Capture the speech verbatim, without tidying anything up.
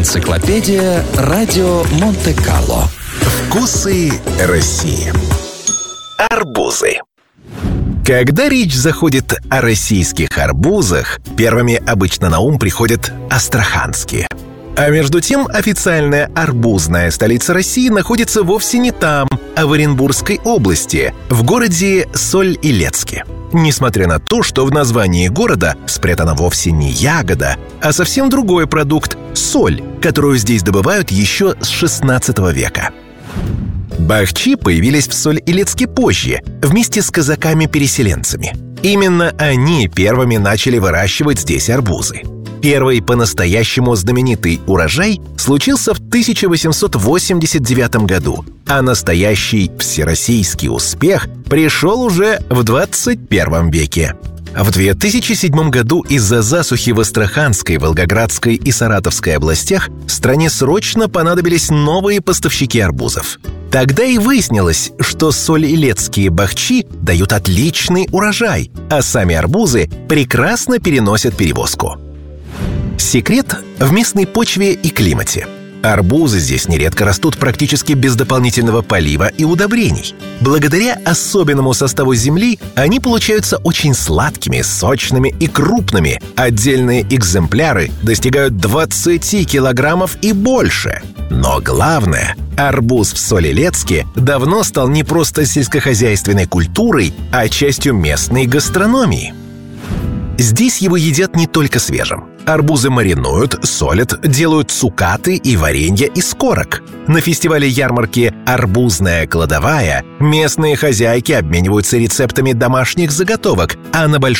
Энциклопедия радио Монте-Карло. Вкусы России. Арбузы. Когда речь заходит о российских арбузах, первыми обычно на ум приходят астраханские. А между тем, официальная арбузная столица России находится вовсе не там, а в Оренбургской области, в городе Соль-Илецке. Несмотря на то, что в названии города спрятана вовсе не ягода, а совсем другой продукт – соль, которую здесь добывают еще с шестнадцатого века. Бахчи появились в Соль-Илецке позже, вместе с казаками-переселенцами. Именно они первыми начали выращивать здесь арбузы. Первый по-настоящему знаменитый урожай случился в тысяча восемьсот восемьдесят девятом году, а настоящий всероссийский успех пришел уже в двадцать первом веке. В две тысячи седьмом году из-за засухи в Астраханской, Волгоградской и Саратовской областях стране срочно понадобились новые поставщики арбузов. Тогда и выяснилось, что соль-илецкие бахчи дают отличный урожай, а сами арбузы прекрасно переносят перевозку. Секрет в местной почве и климате. Арбузы здесь нередко растут практически без дополнительного полива и удобрений. Благодаря особенному составу земли они получаются очень сладкими, сочными и крупными. Отдельные экземпляры достигают двадцати килограммов и больше. Но главное, арбуз в Соль-Илецке давно стал не просто сельскохозяйственной культурой, а частью местной гастрономии. Здесь его едят не только свежим. Арбузы маринуют, солят, делают цукаты и варенье из корок. На фестивале ярмарки «Арбузная кладовая» местные хозяйки обмениваются рецептами домашних заготовок, а на большом